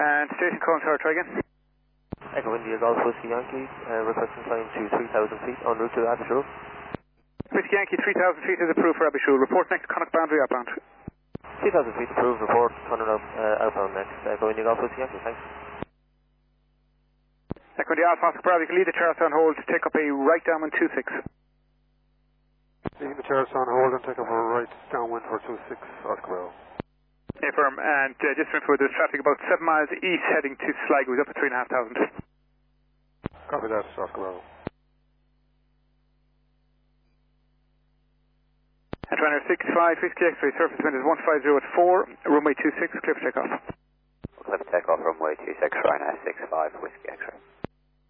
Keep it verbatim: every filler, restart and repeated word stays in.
And station call, sorry, try again. Echo India Golf Whiskey Yankee, uh, requesting climb to three thousand feet en route to Abbeyshore. Whiskey Yankee, three thousand feet is approved for Abbeyshore. Report next Connacht boundary outbound. three thousand feet approved, report Connacht uh, outbound next. Echo India Golf Whiskey Yankee, thanks. Echo India Alpha Oscar Bravo, you can lead the Charles on hold to take up a right downwind two six. Leading the Charles on hold and take up a right downwind for two six, Oscar Bravo. Affirm, and uh, just for there's traffic about seven miles east heading to Sligo, up at three and a half thousand. Copy that, Oscar Bravo. And runner six five, Whiskey X-ray, surface wind is one five zero at four, runway two six, clear for takeoff. Clear for takeoff, runway two six, runner six five, Whiskey X-ray.